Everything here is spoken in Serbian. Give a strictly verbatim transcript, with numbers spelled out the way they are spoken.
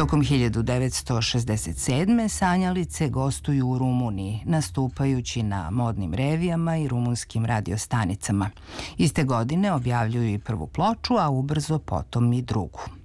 Tokom hiljadu devetsto šezdeset sedme. sanjalice gostuju u Rumuniji, nastupajući na modnim revijama i rumunskim radiostanicama. Iste godine objavljuju i prvu ploču, a ubrzo potom i drugu.